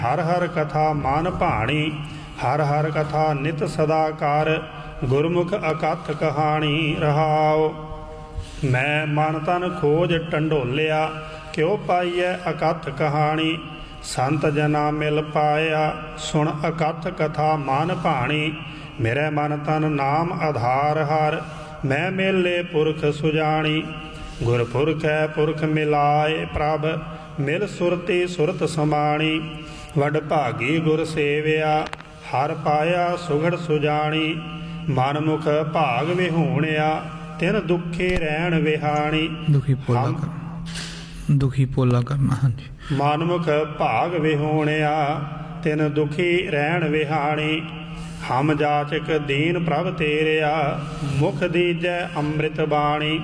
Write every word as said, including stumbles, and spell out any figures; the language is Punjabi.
ਹਰ ਹਰ ਕਥਾ ਮਨ ਭਾਣੀ, ਹਰ ਹਰ ਕਥਾ ਨਿਤ ਸਦਾ ਕਰ, ਗੁਰਮੁਖ ਅਕਥ ਕਹਾਣੀ ਰਹਾਉ। ਮੈਂ ਮਨ ਤਨ ਖੋਜ ਟੰਡੋਲਿਆ, ਕਿਉ ਪਾਈਐ ਅਕਥ ਕਹਾਣੀ। ਸੰਤ ਜਨਾ ਮਿਲ ਪਾਇਆ, ਸੁਣ ਅਕਥ ਕਥਾ ਮਨ ਭਾਣੀ। ਮੇਰੇ ਮਨ ਤਨ ਨਾਮ ਆਧਾਰ ਹਰ, ਮੈਂ ਮੇਲੇ ਪੁਰਖ ਸੁਜਾਣੀ। ਗੁਰਪੁਰਖ ਹੈ ਪੁਰਖ ਮਿਲਾਏ ਪ੍ਰਭ, ਮਿਲ ਸੁਰਤੀ ਸੁਰਤ ਸਮਾਣੀ। ਵਡ ਭਾਗੀ ਗੁਰ ਸੇਵਿਆ, ਹਰ ਪਾਇਆ ਸੁਘੜ ਸੁਜਾਣੀ। ਮਨ ਮੁਖ ਭਾਗ ਵਿਹੂਣਿਆ, ਤਿਨ ਦੁਖੀ ਰਹਿਣ ਵਿਹਾਣੀ। ਦੁਖੀ ਪੋਲਾ ਕਰਨਾ, ਦੁਖੀ ਪੋਲਾ ਕਰਨਾ। ਹਾਂਜੀ। ਮਨਮੁਖ ਭਾਗ ਵਿਹੂਣਿਆ, ਤਿਨ ਦੁਖੀ ਰਹਿਣ ਵਿਹਾਣੀ। ਹਮ ਜਾਚਕ ਦੀਨ ਪ੍ਰਭ ਤੇਰਿਆ, ਮੁਖ ਦੀਜੈ ਅੰਮ੍ਰਿਤ ਬਾਣੀ।